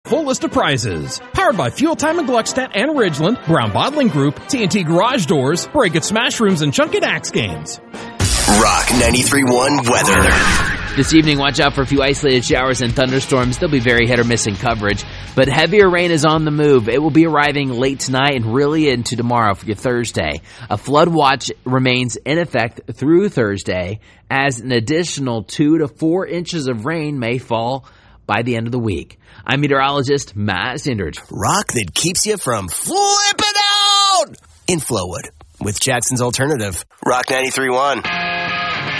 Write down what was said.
full list of prizes. Powered by Fuel Time and Gluckstadt and Ridgeland, Brown Bottling Group, TNT Garage Doors, Break It Smash Rooms, and Chunkin' Axe Games. Rock 93.1 weather. This evening, watch out for a few isolated showers and thunderstorms. They'll be very hit or miss in coverage, but heavier rain is on the move. It will be arriving late tonight and really into tomorrow for your Thursday. A flood watch remains in effect through Thursday, as an additional 2 to 4 inches of rain may fall by the end of the week. I'm meteorologist Matt Sindridge. Rock that keeps you from flipping out in Flowwood with Jackson's Alternative. Rock 93.1.